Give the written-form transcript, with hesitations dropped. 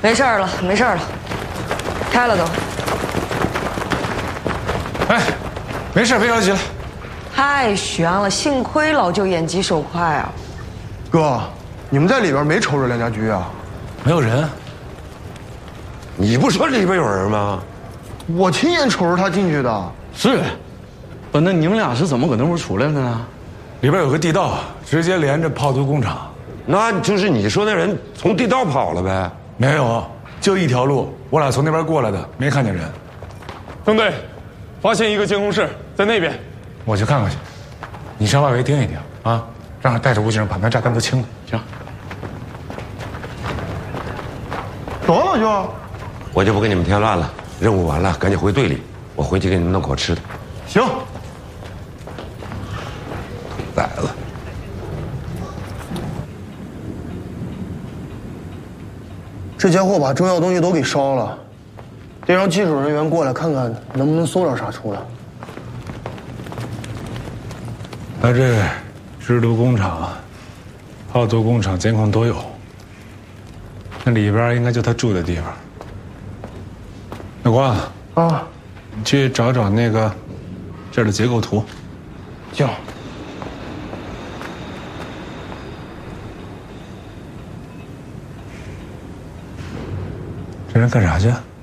没事了，没事了，开了都。 哎，没事，别着急了。 太悬了，幸亏老舅眼疾手快啊！ 哥，你们在里边没瞅着梁家驹啊？ 没有人。 你不说里边有人吗？ 我亲眼瞅着他进去的。 是，不，那你们俩是怎么搁那屋出来的呢？ 里边有个地道，直接连着炮毒工厂。 那就是你说那人从地道跑了呗？ 没有，就一条路，我俩从那边过来的，没看见人。 郑队，发现一个监控室，在那边。 我去看看去，你上外围盯一盯啊，让他带着武警把那炸弹都清了。 行。 走啊，老舅。 我就不跟你们添乱了，任务完了赶紧回队里，我回去给你们弄口吃的。 行。 崽子。 这家伙把重要东西都给烧了，得让技术人员过来看看能不能搜点啥出来。 他这制毒工厂、炮毒工厂监控都有，那里边应该就他住的地方。大光啊， 你去找找那个这儿的结构图。 行。 这人干啥去？